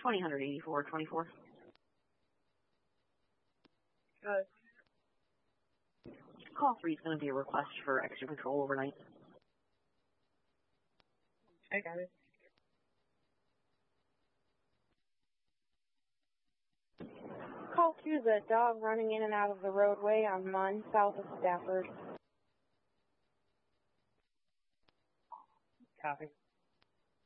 208424. Call 3 is going to be a request for extra control overnight. I got it. Call 2 is a dog running in and out of the roadway on Munn, south of Stafford. Copy.